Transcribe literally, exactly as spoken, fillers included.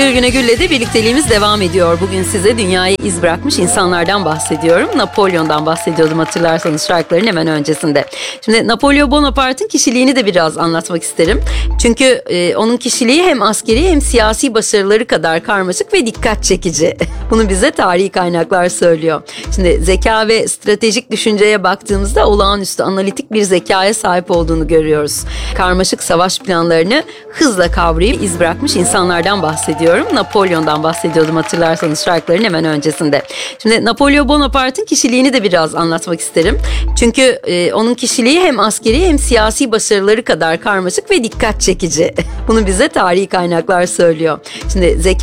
Bir Güne Gül'le de birlikteliğimiz devam ediyor. Bugün size dünyaya iz bırakmış insanlardan bahsediyorum. Napolyon'dan bahsediyordum hatırlarsanız şarkıların hemen öncesinde. Şimdi Napolyon Bonaparte'ın kişiliğini de biraz anlatmak isterim. Çünkü e, onun kişiliği hem askeri hem siyasi başarıları kadar karmaşık ve dikkat çekici. Bunu bize tarihi kaynaklar söylüyor. Şimdi zeka ve stratejik düşünceye baktığımızda olağanüstü analitik bir zekaya sahip olduğunu görüyoruz. Karmaşık savaş planlarını hızla kavrayıp iz bırakmış insanlardan bahsediyorum. Napolyon'dan bahsediyordum hatırlarsanız şarkıların hemen öncesinde. Şimdi Napolyon Bonaparte'ın kişiliğini de biraz anlatmak isterim. Çünkü e, onun kişiliği hem askeri hem siyasi başarıları kadar karmaşık ve dikkat çekici. Bunu bize tarihi kaynaklar söylüyor. Şimdi zeka